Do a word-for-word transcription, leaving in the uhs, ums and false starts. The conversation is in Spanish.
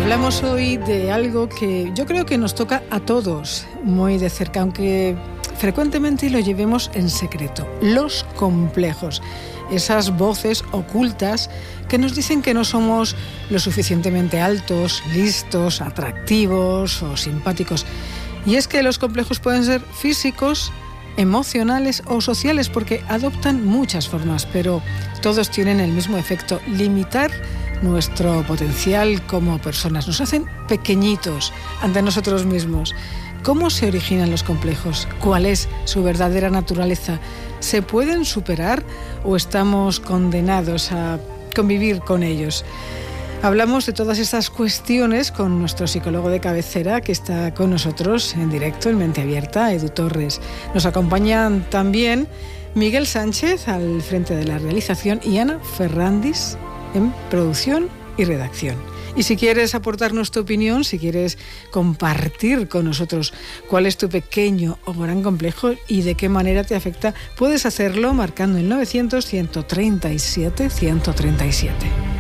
Hablamos hoy de algo que yo creo que nos toca a todos muy de cerca, aunque frecuentemente lo llevemos en secreto. Los complejos, esas voces ocultas que nos dicen que no somos lo suficientemente altos, listos, atractivos o simpáticos. Y es que los complejos pueden ser físicos, emocionales o sociales, porque adoptan muchas formas, pero todos tienen el mismo efecto: limitar nuestro potencial como personas. Nos hacen pequeñitos ante nosotros mismos. ¿Cómo se originan los complejos? ¿Cuál es su verdadera naturaleza? ¿Se pueden superar o estamos condenados a convivir con ellos? Hablamos de todas estas cuestiones con nuestro psicólogo de cabecera, que está con nosotros en directo en Mente Abierta, Edu Torres. Nos acompañan también Miguel Sánchez al frente de la realización y Ana Ferrandis en producción y redacción. Y si quieres aportarnos tu opinión, si quieres compartir con nosotros cuál es tu pequeño o gran complejo y de qué manera te afecta, puedes hacerlo marcando el novecientos, ciento treinta y siete, ciento treinta y siete.